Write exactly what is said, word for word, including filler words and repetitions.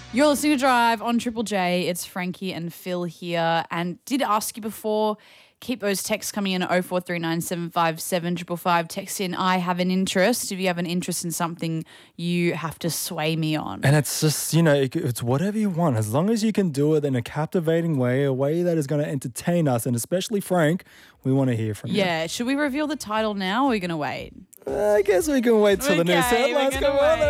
You're listening to Drive on Triple J. It's Frankie and Phil here. And did ask you before, keep those texts coming in at oh four three nine seven five seven five five five. Text in, I have an interest. If you have an interest in something, you have to sway me on. And it's just, you know, it, it's whatever you want. As long as you can do it in a captivating way, a way that is going to entertain us, and especially Frank, we want to hear from you. Yeah. Should we reveal the title now or are we going to wait? Uh, I guess we can wait till the news Okay, we're headlines gonna come on. wait.